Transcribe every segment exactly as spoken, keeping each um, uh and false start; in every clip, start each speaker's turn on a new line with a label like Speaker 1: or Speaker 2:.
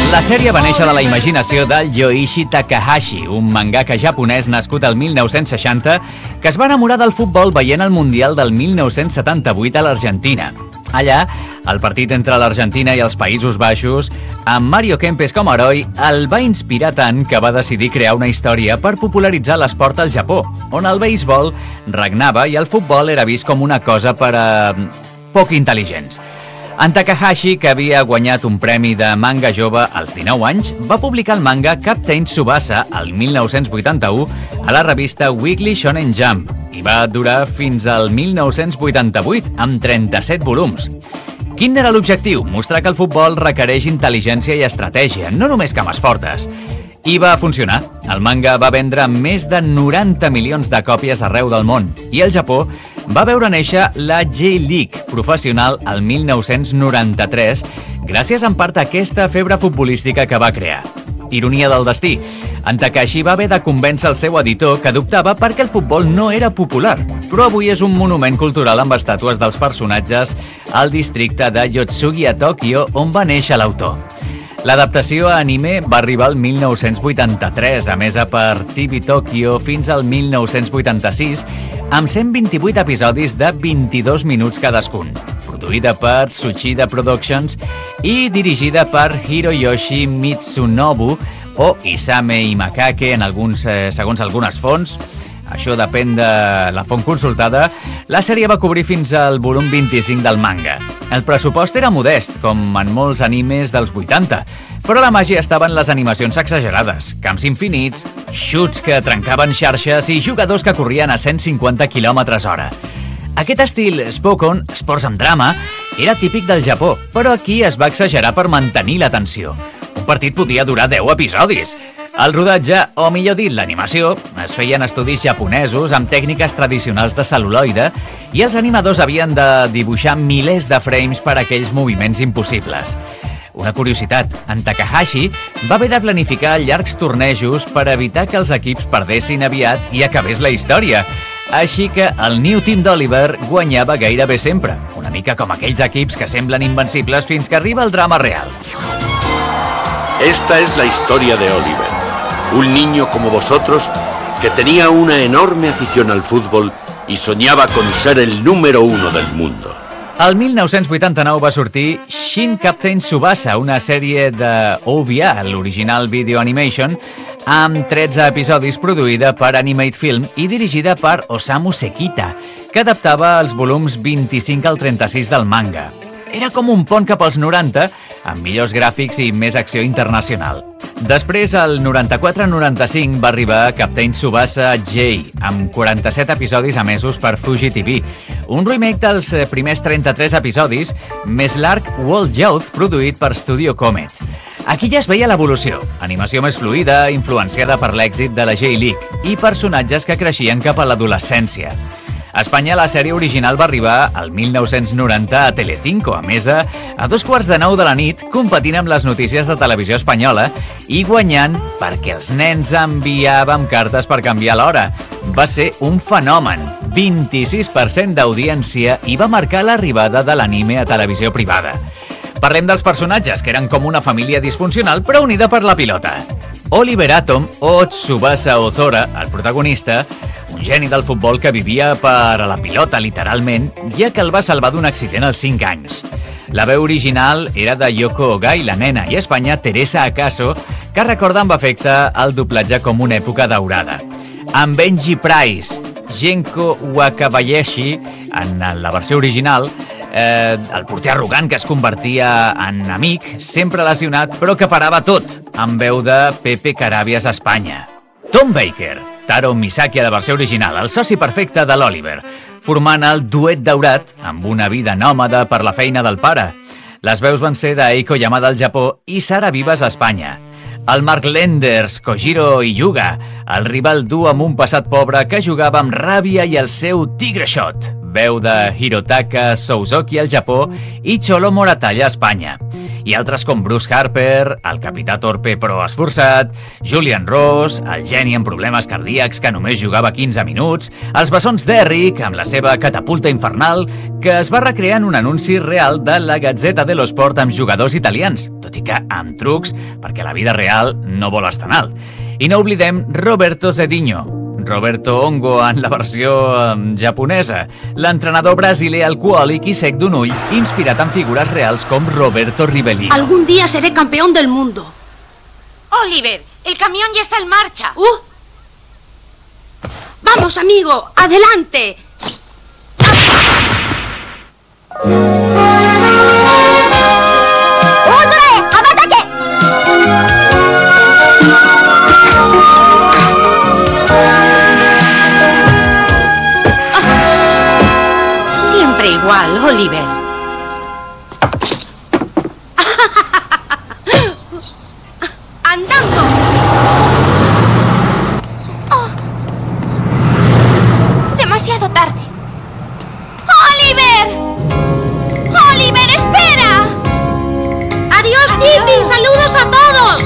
Speaker 1: La sèrie va néixer de la imaginació del Yoichi Takahashi, un mangaka japonès nascut al mil nou-cents seixanta que es va enamorar del futbol veient el Mundial del mil nou-cents setanta-vuit a l'Argentina. Allà, el partit entre l'Argentina i els Països Baixos, amb Mario Kempes com a heroi, el va inspirar tant que va decidir crear una història per popularitzar l'esport al Japó, on el beisbol regnava i el futbol era vist com una cosa per a poc intel·ligents. En Takahashi, que havia guanyat un premi de manga jove als dinou anys, va publicar el manga Captain Tsubasa el mil nou-cents vuitanta-u a la revista Weekly Shonen Jump i va durar fins al mil nou-cents vuitanta-vuit amb trenta-set volums. Quin era l'objectiu? Mostrar que el futbol requereix intel·ligència i estratègia, no només cames fortes. I va funcionar. El manga va vendre més de noranta milions de còpies arreu del món i el Japó va veure néixer la J-League professional el mil nou-cents noranta-tres gràcies en part a aquesta febre futbolística que va crear. Ironia del destí, en Takahashi va haver de convèncer el seu editor que dubtava perquè el futbol no era popular, però avui és un monument cultural amb estàtues dels personatges al districte de Yotsugi a Tòquio, on va néixer l'autor. L'adaptació a anime va arribar al mil nou-cents vuitanta-tres, emesa per T V Tokyo fins al mil nou-cents vuitanta-sis, amb cent vint-i-vuit episodis de vint-i-dos minuts cadascun, produïda per Tsuchida Productions i dirigida per Hiroyoshi Mitsunobu o Isame Imakake en alguns, eh, segons algunes fonts. Això depèn de la font consultada. La sèrie va cobrir fins al volum vint-i-cinc del manga. El pressupost era modest, com en molts animes dels vuitanta, però la màgia estava en les animacions exagerades, camps infinits, xuts que trencaven xarxes i jugadors que corrien a cent cinquanta quilòmetres hora. Aquest estil Spokon, esports amb drama, era típic del Japó, però aquí es va exagerar per mantenir la tensió. Un partit podia durar deu episodis. El rodatge, o millor dit, l'animació, es feien estudis japonesos amb tècniques tradicionals de cel·luloide i els animadors havien de dibuixar milers de frames per a aquells moviments impossibles. Una curiositat, en Takahashi va haver de planificar llargs tornejos per evitar que els equips perdessin aviat i acabés la història. Així que el New Team d'Oliver guanyava gairebé sempre, una mica com aquells equips que semblen invencibles fins que arriba el drama real.
Speaker 2: Esta es la historia de Oliver, un niño como vosotros que tenía una enorme afición al fútbol y soñaba con ser el número uno del mundo.
Speaker 1: El mil nou-cents vuitanta-nou va sortir Shin Captain Tsubasa, una sèrie de O V A, l'original Video Animation, amb tretze episodis produïda per Animate Film i dirigida per Osamu Sekita, que adaptava els volums vint-i-cinc al trenta-sis del manga. Era com un pont cap als noranta, amb millors gràfics i més acció internacional. Després, el noranta-quatre noranta-cinc, va arribar Captain Tsubasa J, amb quaranta-set episodis emesos per Fuji T V, un remake dels primers trenta-tres episodis, més l'arc World Youth, produït per Studio Comet. Aquí ja es veia l'evolució, animació més fluida, influenciada per l'èxit de la J-League i personatges que creixien cap a l'adolescència. A Espanya, la sèrie original va arribar al mil nou-cents noranta a Telecinco, a mesa, a dos quarts de nou de la nit, competint amb les notícies de televisió espanyola i guanyant perquè els nens enviàvem cartes per canviar l'hora. Va ser un fenomen, vint-i-sis per cent d'audiència i va marcar l'arribada de l'anime a televisió privada. Parlem dels personatges, que eren com una família disfuncional però unida per la pilota. Oliver Atom, o Tsubasa Ozora, el protagonista, un geni del futbol que vivia per a la pilota, literalment, ja que el va salvar d'un accident als cinc anys. La veu original era de Yoko Ogai, la nena, i a Espanya Teresa Acaso, que recorda amb afecte el doblatge com una època daurada. Amb Benji Price, Genko Wakabayashi, en la versió original, eh, el porter arrogant que es convertia en amic, sempre lesionat, però que parava tot, amb veu de Pepe Carabias a Espanya. Tom Baker, Taro Misaki a la versió original, el soci perfecte de l'Oliver, formant el duet daurat amb una vida nòmada per la feina del pare. Les veus van ser d'Eiko Yamada al Japó i Sara Vivas a Espanya. El Mark Lenders, Kojiro Hyuga, el rival dur amb un passat pobre que jugava amb ràbia i el seu Tigre Shot, veu de Hirotaka Souzoki al Japó i Cholo Moratalla a Espanya. i altres com Bruce Harper, el capità torpe però esforçat, Julian Ross, el geni amb problemes cardíacs que només jugava quinze minuts, els bessons d'Eric amb la seva catapulta infernal, que es va recrear en un anunci real de la Gazzetta dello Sport amb jugadors italians, tot i que amb trucs, perquè la vida real no vol estar en alt. I no oblidem Roberto Zedinho, Roberto Ongo en la versió um, japonesa, l'entrenador brasiler alcohòlic i sec d'un ull, inspirat en figures reals com Roberto Rivellino.
Speaker 3: Algún día seré campeón del mundo.
Speaker 4: Oliver, el camión ya está en marcha.
Speaker 3: ¡Uh! ¡Vamos, amigo! ¡Adelante!
Speaker 4: Siempre igual, Oliver.
Speaker 3: ¡Andando!
Speaker 4: Oh. Demasiado tarde. ¡Oliver! ¡Oliver, espera!
Speaker 3: ¡Adiós, Tippy! ¡Saludos a todos!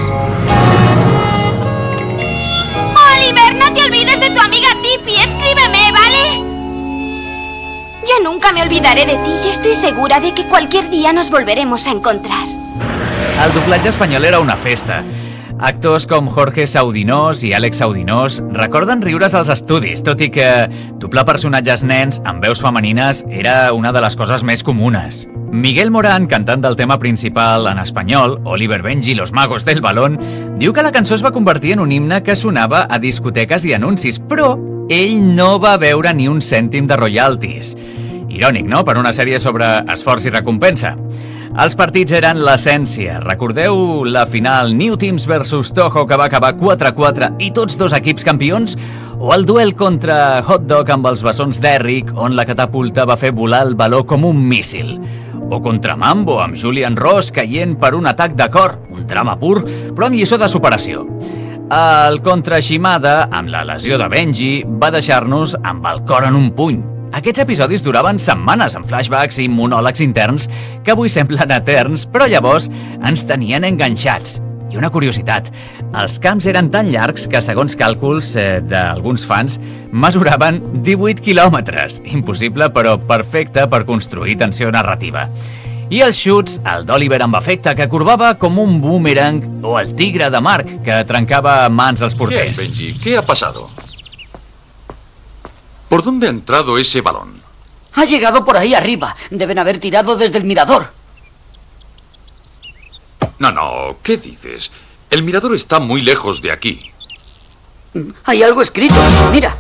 Speaker 4: Oliver, no te olvides de tu amiga Tippy. Escríbeme, ¿vale? Yo nunca me olvidaré de ti y estoy segura de que cualquier día nos volveremos a encontrar.
Speaker 1: El doblatge espanyol era una festa. Actors com Jorge Saudinós i Àlex Saudinós recorden riures als estudis, tot i que doblar personatges nens amb veus femenines era una de les coses més comunes. Miguel Morán, cantant del tema principal en espanyol, Oliver Benji, Los Magos del Balón, diu que la cançó es va convertir en un himne que sonava a discoteques i anuncis, però ell no va veure ni un cèntim de royalties. Irònic, no?, per una sèrie sobre esforç i recompensa. Els partits eren l'essència. Recordeu la final New Teams versus Toho que va acabar quatre a quatre i tots dos equips campions? O el duel contra Hot Dog amb els bessons d'Eric, on la catapulta va fer volar el baló com un míssil? O contra Mambo amb Julian Ross caient per un atac de cor, un drama pur, però amb lliçó de superació. El contra Shimada, amb la lesió de Benji, va deixar-nos amb el cor en un puny. Aquests episodis duraven setmanes amb flashbacks i monòlegs interns que avui semblen eterns, però llavors ens tenien enganxats. I una curiositat, els camps eren tan llargs que, segons càlculs eh, d'alguns fans, mesuraven divuit quilòmetres. Impossible, però perfecte per construir tensió narrativa. I els xuts, el d'Oliver amb efecte, que corbava com un boomerang, o el tigre de Marc, que trencava mans als porters.
Speaker 5: Bien, Benji, ¿qué ha pasado? ¿Por dónde ha entrado ese balón?
Speaker 6: Ha llegado por ahí arriba. Deben haber tirado desde el mirador.
Speaker 5: No, no, ¿qué dices? El mirador está muy lejos de aquí.
Speaker 6: Hay algo escrito. Mira.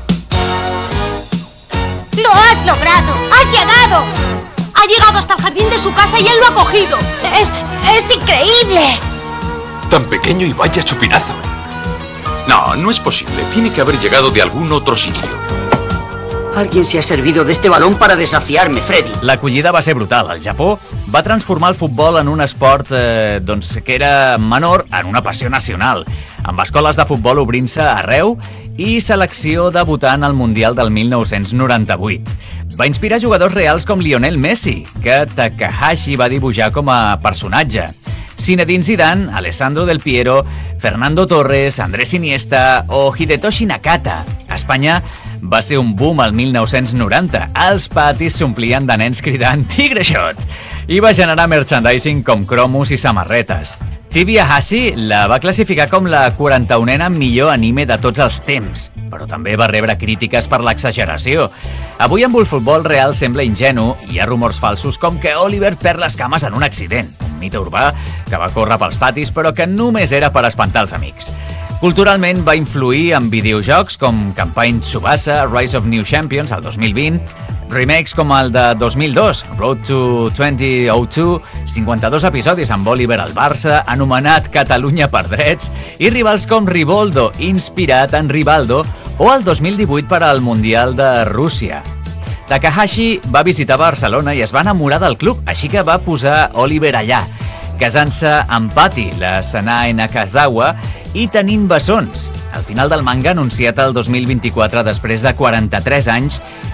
Speaker 4: ¡Lo has logrado! ¡Has llegado!
Speaker 3: Ha llegado hasta el jardín de su casa y él lo ha cogido.
Speaker 4: ¡Es, es increíble!
Speaker 5: Tan pequeño y vaya chupinazo. No, no es posible. Tiene que haber llegado de algún otro sitio.
Speaker 6: Alguien se ha servido de este balón para desafiarme, Freddy.
Speaker 1: L'acollida va ser brutal. El Japó va transformar el futbol en un esport eh, doncs, que era menor en una passió nacional, amb escoles de futbol obrint-se arreu i selecció debutant al Mundial del mil nou-cents noranta-vuit. Va inspirar jugadors reals com Lionel Messi, que Takahashi va dibuixar com a personatge. Zinedine Zidane, Alessandro Del Piero, Fernando Torres, Andrés Iniesta o Hidetoshi Nakata. A Espanya va ser un boom al mil nou-cents noranta. Els patis s'omplien de nens cridant Tigre Shot i va generar merchandising com cromos i samarretes. Tsuyoshi la va classificar com la quaranta-unena millor anime de tots els temps, però també va rebre crítiques per l'exageració. Avui amb el futbol real sembla ingenu i hi ha rumors falsos com que Oliver perd les cames en un accident, un mite urbà que va córrer pels patis però que només era per espantar els amics. Culturalment va influir en videojocs com Campaign Tsubasa, Rise of New Champions, el dos mil vint, remakes com el de dos mil dos, Road to dos mil dos, cinquanta-dos episodis amb Oliver al Barça, anomenat Catalunya per drets, i rivals com Rivaldo, inspirat en Rivaldo, o el dos mil divuit per al Mundial de Rússia. Takahashi va visitar Barcelona i es va enamorar del club, així que va posar Oliver allà, casant-se amb Patty, la Sanae Nakazawa, i tenint bessons. Al final del manga, anunciat el dos mil vint-i-quatre després de quaranta-tres anys,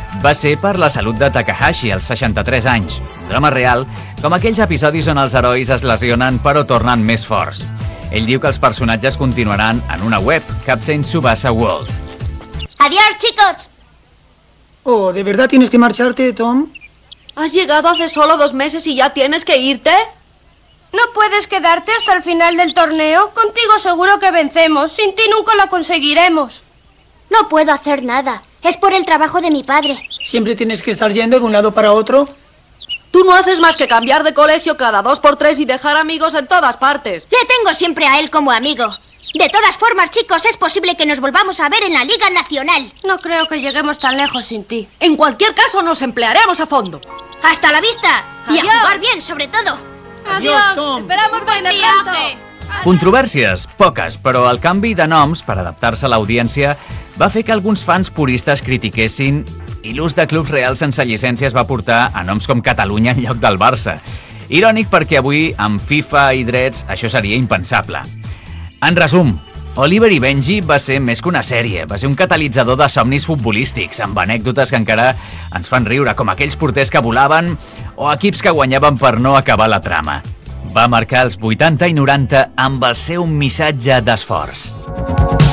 Speaker 1: va ser per la salut de Takahashi, als seixanta-tres anys. Un drama real, com aquells episodis on els herois es lesionen però tornen més forts. Ell diu que els personatges continuaran en una web, Captain Tsubasa World.
Speaker 4: Adiós, chicos.
Speaker 7: Oh, ¿de verdad tienes que marcharte, Tom?
Speaker 3: ¿Has llegado hace solo dos meses y ya tienes que irte?
Speaker 8: ¿No puedes quedarte hasta el final del torneo? Contigo seguro que vencemos. Sin ti nunca lo conseguiremos.
Speaker 4: No puedo hacer nada. Es por el trabajo de mi padre.
Speaker 7: ¿Siempre tienes que estar yendo de un lado para otro?
Speaker 3: Tú no haces más que cambiar de colegio cada dos por tres y dejar amigos en todas partes.
Speaker 4: Le tengo siempre a él como amigo. De todas formas, chicos, es posible que nos volvamos a ver en la Liga Nacional.
Speaker 8: No creo que lleguemos tan lejos sin ti.
Speaker 3: En cualquier caso, nos emplearemos a fondo.
Speaker 4: ¡Hasta la vista! Y a
Speaker 3: Adiós.
Speaker 4: jugar bien, sobre todo.
Speaker 7: Adiós, Tom.
Speaker 3: Esperamos buen viaje.
Speaker 1: Controvèrsies, poques, però el canvi de noms per adaptar-se a l'audiència va fer que alguns fans puristes critiquessin i l'ús de clubs reals sense llicència es va portar a noms com Catalunya en lloc del Barça. Irònic perquè avui, amb FIFA i drets, això seria impensable. En resum, Oliver i Benji va ser més que una sèrie, va ser un catalitzador de somnis futbolístics, amb anècdotes que encara ens fan riure, com aquells porters que volaven o equips que guanyaven per no acabar la trama. Va marcar els vuitanta i noranta amb el seu missatge d'esforç.